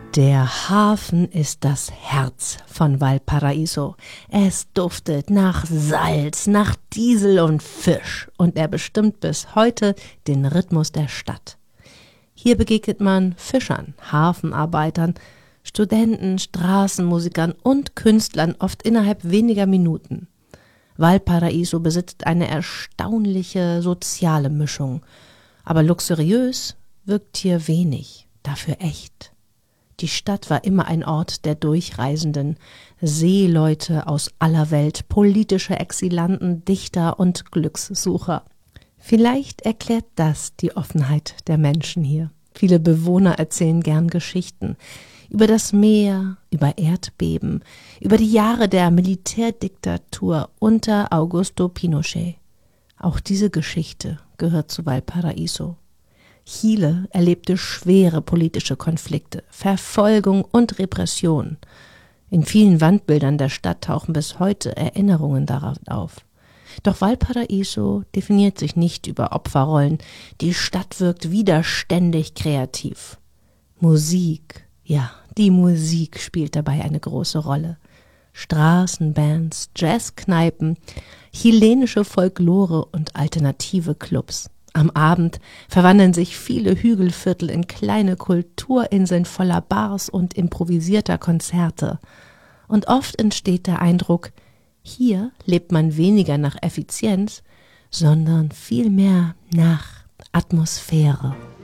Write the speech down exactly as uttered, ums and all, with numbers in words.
Der Hafen ist das Herz von Valparaíso. Es duftet nach Salz, nach Diesel und Fisch und er bestimmt bis heute den Rhythmus der Stadt. Hier begegnet man Fischern, Hafenarbeitern, Studenten, Straßenmusikern und Künstlern oft innerhalb weniger Minuten. Valparaíso besitzt eine erstaunliche soziale Mischung, aber luxuriös wirkt hier wenig, dafür echt. Die Stadt war immer ein Ort der Durchreisenden, Seeleute aus aller Welt, politische Exilanten, Dichter und Glückssucher. Vielleicht erklärt das die Offenheit der Menschen hier. Viele Bewohner erzählen gern Geschichten über das Meer, über Erdbeben, über die Jahre der Militärdiktatur unter Augusto Pinochet. Auch diese Geschichte gehört zu Valparaíso. Chile erlebte schwere politische Konflikte, Verfolgung und Repression. In vielen Wandbildern der Stadt tauchen bis heute Erinnerungen daran auf. Doch Valparaíso definiert sich nicht über Opferrollen. Die Stadt wirkt widerständig kreativ. Musik, ja, die Musik spielt dabei eine große Rolle. Straßenbands, Jazzkneipen, chilenische Folklore und alternative Clubs. Am Abend verwandeln sich viele Hügelviertel in kleine Kulturinseln voller Bars und improvisierter Konzerte. Und oft entsteht der Eindruck, hier lebt man weniger nach Effizienz, sondern vielmehr nach Atmosphäre.